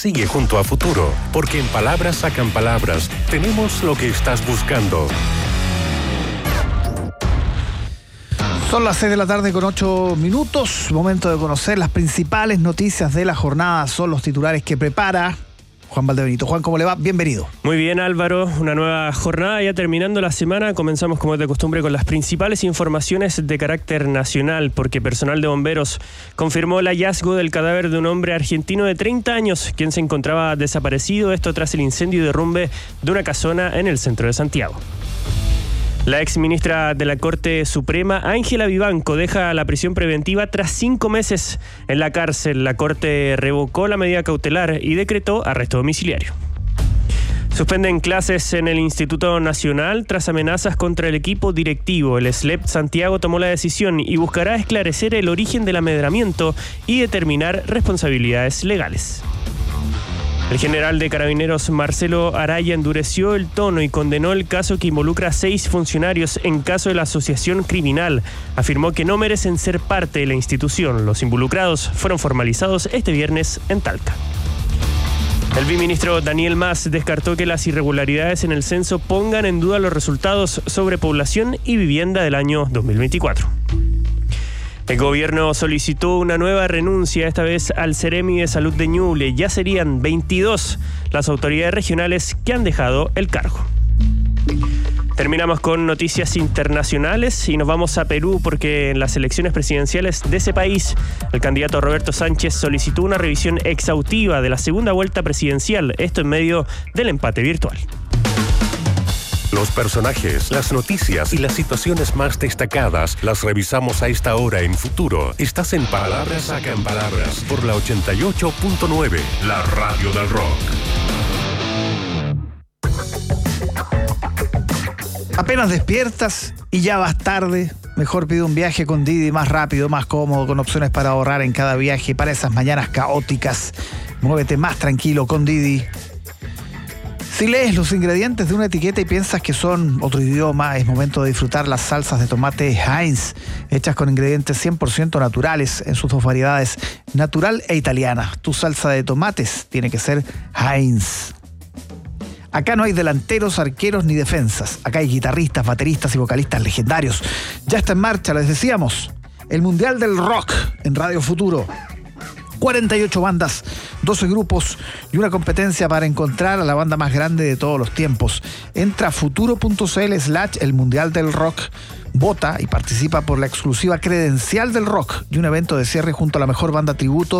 Sigue junto a Futuro, porque en Palabras Sacan Palabras tenemos lo que estás buscando. Son las 6 de la tarde con 8 minutos. Momento de conocer las principales noticias de la jornada. Son los titulares que prepara Juan Valdebenito. Juan, ¿cómo le va? Bienvenido. Muy bien, Álvaro. Una nueva jornada ya terminando la semana. Comenzamos, como es de costumbre, con las principales informaciones de carácter nacional, porque personal de bomberos confirmó el hallazgo del cadáver de un hombre argentino de 30 años, quien se encontraba desaparecido, esto tras el incendio y derrumbe de una casona en el centro de Santiago. La exministra de la Corte Suprema, Ángela Vivanco, deja la prisión preventiva tras 5 meses en la cárcel. La Corte revocó la medida cautelar y decretó arresto domiciliario. Suspenden clases en el Instituto Nacional tras amenazas contra el equipo directivo. El SLEP Santiago tomó la decisión y buscará esclarecer el origen del amedramiento y determinar responsabilidades legales. El general de Carabineros, Marcelo Araya, endureció el tono y condenó el caso que involucra a 6 funcionarios en caso de la asociación criminal. Afirmó que no merecen ser parte de la institución. Los involucrados fueron formalizados este viernes en Talca. El viceministro Daniel Mas descartó que las irregularidades en el censo pongan en duda los resultados sobre población y vivienda del año 2024. El gobierno solicitó una nueva renuncia, esta vez al Ceremi de Salud de Ñuble. Ya serían 22 las autoridades regionales que han dejado el cargo. Terminamos con noticias internacionales y nos vamos a Perú, porque en las elecciones presidenciales de ese país el candidato Roberto Sánchez solicitó una revisión exhaustiva de la segunda vuelta presidencial, esto en medio del empate virtual. Los personajes, las noticias y las situaciones más destacadas las revisamos a esta hora en Futuro. Estás en Palabras Sacan Palabras por la 88.9, la radio del rock. Apenas despiertas y ya vas tarde. Mejor pide un viaje con Didi, más rápido, más cómodo, con opciones para ahorrar en cada viaje. Para esas mañanas caóticas, muévete más tranquilo con Didi. Si lees los ingredientes de una etiqueta y piensas que son otro idioma, es momento de disfrutar las salsas de tomate Heinz, hechas con ingredientes 100% naturales en sus dos variedades, natural e italiana. Tu salsa de tomates tiene que ser Heinz. Acá no hay delanteros, arqueros ni defensas. Acá hay guitarristas, bateristas y vocalistas legendarios. Ya está en marcha, les decíamos, el Mundial del Rock en Radio Futuro. 48 bandas, 12 grupos y una competencia para encontrar a la banda más grande de todos los tiempos. Entra a futuro.cl/el Mundial del Rock, vota y participa por la exclusiva credencial del rock y un evento de cierre junto a la mejor banda tributo